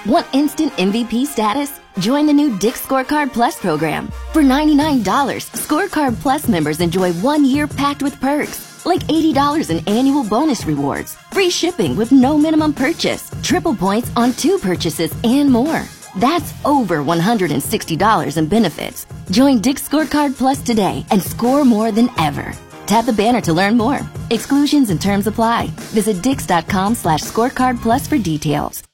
Want instant MVP status? Join the new Dick's Scorecard Plus program. For $99, Scorecard Plus members enjoy 1 year packed with perks, like $80 in annual bonus rewards, free shipping with no minimum purchase, triple points on 2 purchases, and more. That's over $160 in benefits. Join Dick's Scorecard Plus today and score more than ever. Tap the banner to learn more. Exclusions and terms apply. Visit Dix.com/scorecard plus for details.